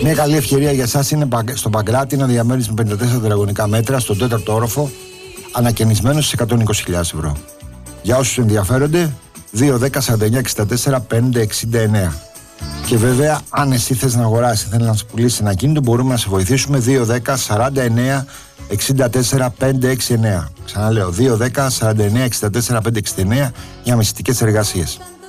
Μια καλή ευκαιρία για εσάς είναι στο Παγκράτη ένα διαμέρισμα με 54 τετραγωνικά μέτρα στον 4ο όροφο, ανακαινισμένο στις 120.000 ευρώ. Για όσους ενδιαφέρονται, 2-10-49-64-569. Και βέβαια, αν εσύ θες να αγοράσεις, θέλεις να σου πουλήσεις ένα ακίνητο, μπορούμε να σε βοηθήσουμε. 2-10-49-64-569. Ξαναλέω, 2-10-49-64-569 για μεσητικές εργασίες.